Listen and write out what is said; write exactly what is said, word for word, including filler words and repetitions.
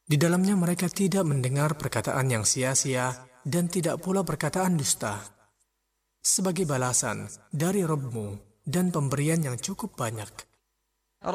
Di dalamnya mereka tidak mendengar perkataan yang sia-sia dan tidak pula perkataan dusta. Sebagai balasan dari Rabb-Mu dan pemberian yang cukup banyak,